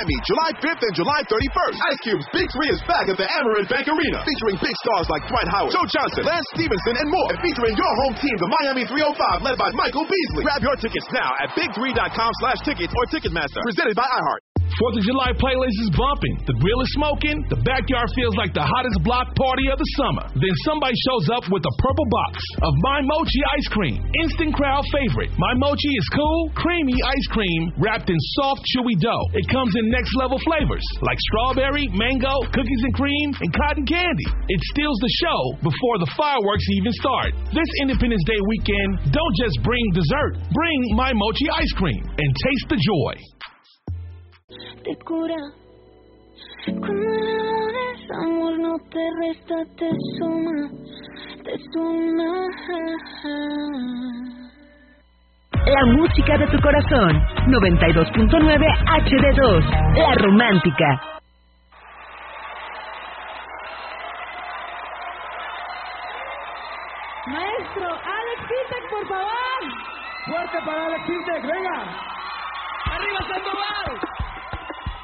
Miami, July 5th and July 31st. Ice Cube's Big 3 is back at the Amerant Bank Arena, featuring big stars like Dwight Howard, Joe Johnson, Lance Stevenson, and more. And featuring your home team, the Miami 305, led by Michael Beasley. Grab your tickets now at big3.com/tickets or Ticketmaster. Presented by iHeart. 4th of July playlist is bumping. The grill is smoking. The backyard feels like the hottest block party of the summer. Then somebody shows up with a purple box of My Mochi ice cream. Instant crowd favorite. My Mochi is cool, creamy ice cream wrapped in soft, chewy dough. It comes in next level flavors like strawberry, mango, cookies and cream, and cotton candy. It steals the show before the fireworks even start. This Independence Day weekend, don't just bring dessert. Bring My Mochi ice cream and taste the joy. Te cura cuando el desamor no te resta, te suma, te suma. La música de tu corazón. 92.9 HD2, La Romántica. Maestro Alex Intec, por favor. Fuerte para Alex Intec, venga. Arriba Sandoval.